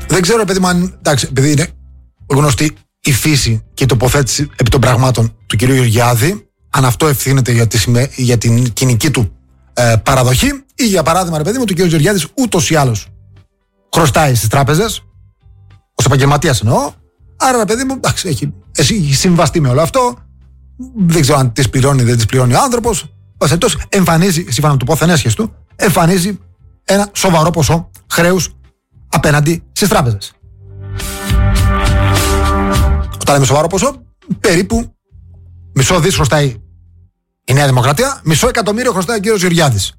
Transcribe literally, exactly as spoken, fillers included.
Δεν ξέρω, παιδί μου, αν. Εντάξει, επειδή είναι γνωστή η φύση και η τοποθέτηση επί των πραγμάτων του κυρίου Γεωργιάδη, αν αυτό ευθύνεται για, τη, για την κοινική του ε, παραδοχή, ή για παράδειγμα, ρε παιδί μου, του κυρίου Γεωργιάδης ούτως ή άλλως χρωστάει στις τράπεζες, ως επαγγελματίας εννοώ. Άρα, ρε παιδί μου, εντάξει, έχει, έχει συμβαστεί με όλο αυτό. Δεν ξέρω αν τις πληρώνει ή δεν τις πληρώνει ο άνθρωπος. Βασιλετός εμφανίζει, σύμφωνα με το πόθεν του, εμφανίζει ένα σοβαρό ποσό χρέους απέναντι στις τράπεζες. Όταν λέμε σοβαρό ποσό, περίπου μισό δις χρωστάει η Νέα Δημοκρατία, μισό εκατομμύριο χρωστάει ο κύριος Γεωργιάδης.